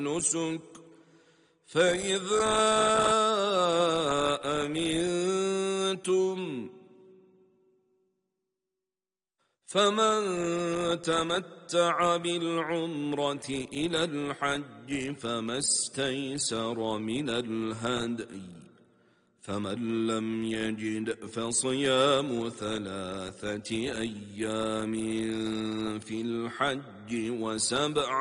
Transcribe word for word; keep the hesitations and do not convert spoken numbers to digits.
النسك فإذا أمنتم فمن تمتع بالعمرة إلى الحج فما استيسر من الهدي فمن لم يجد فصيام ثلاثة أيام في الحج وسبعة